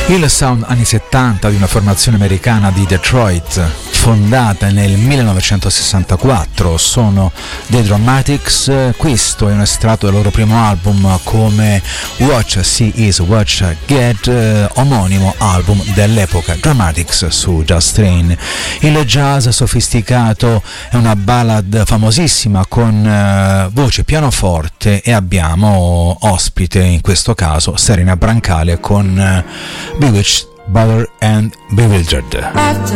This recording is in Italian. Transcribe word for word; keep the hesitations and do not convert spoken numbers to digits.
Il sound anni settanta di una formazione americana di Detroit fondata nel millenovecentosessantaquattro sono The Dramatics. Questo è un estratto del loro primo album come Watch See Is Watch Get, eh, omonimo album dell'epoca, Dramatics su Just Train. Il jazz sofisticato è una ballad famosissima con eh, voce pianoforte e abbiamo ospite in questo caso Serena Brancale con eh, Bewitched, Bothered and Bewildered.